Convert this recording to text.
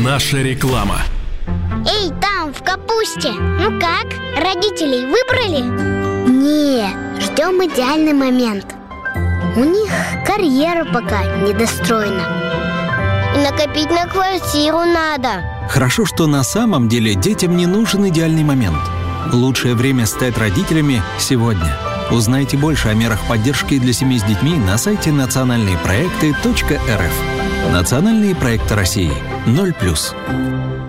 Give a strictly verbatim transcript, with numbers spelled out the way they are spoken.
Наша реклама. Эй, там, в капусте, ну как, родителей выбрали? Не, ждем идеальный момент. У них карьера пока недостроена. И накопить на квартиру надо. Хорошо, что на самом деле детям не нужен идеальный момент. Лучшее время стать родителями сегодня. Узнайте больше о мерах поддержки для семей с детьми на сайте национальные проекты точка эр эф. Национальные проекты России. ноль плюс.